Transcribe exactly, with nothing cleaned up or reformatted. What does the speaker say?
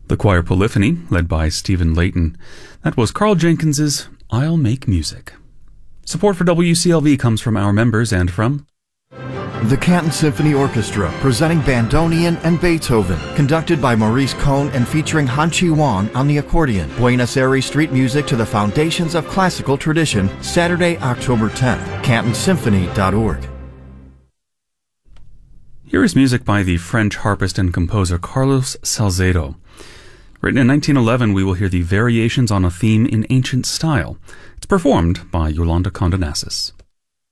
The choir polyphony, led by Stephen Layton. That was Carl Jenkins's I'll Make Music. Support for W C L V comes from our members and from the Canton Symphony Orchestra, presenting Bandonian and Beethoven, conducted by Maurice Cohn and featuring Han Chi Wang on the accordion. Buenos Aires street music to the foundations of classical tradition, Saturday, October tenth, canton symphony dot org. Here is music by the French harpist and composer Carlos Salcedo. Written in nineteen eleven, we will hear the variations on a theme in ancient style. It's performed by Yolanda Condonasis.